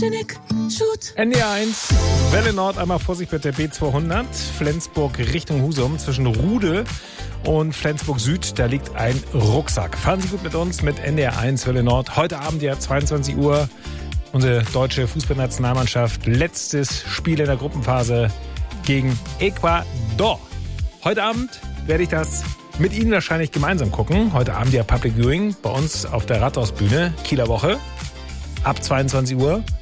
NDR1, Welle Nord, einmal Vorsicht bitte, B200, Flensburg Richtung Husum, zwischen Rude und Flensburg Süd, da liegt ein Rucksack. Fahren Sie gut mit uns mit NDR1, Welle Nord. Heute Abend ja 22 Uhr, unsere deutsche Fußballnationalmannschaft, letztes Spiel in der Gruppenphase gegen Ecuador. Heute Abend werde ich das mit Ihnen wahrscheinlich gemeinsam gucken. Heute Abend ja Public Viewing bei uns auf der Rathausbühne, Kieler Woche, ab 22 Uhr.